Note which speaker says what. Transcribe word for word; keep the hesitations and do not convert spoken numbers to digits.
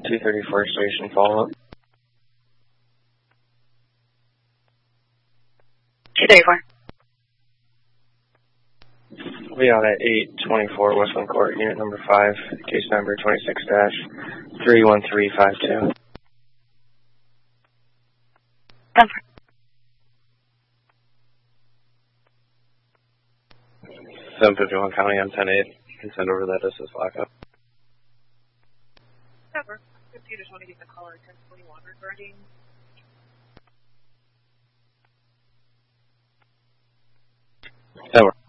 Speaker 1: two thirty-four station follow-up.
Speaker 2: two thirty-four.
Speaker 1: We out at eight twenty-four Westland Court, unit number five, case number twenty-six dash three one three five two.
Speaker 2: Number.
Speaker 1: seven fifty-one County M ten eight. You can send over that distance lockup.
Speaker 3: Cover. You just want to get the caller ten twenty-one regarding.
Speaker 1: That works.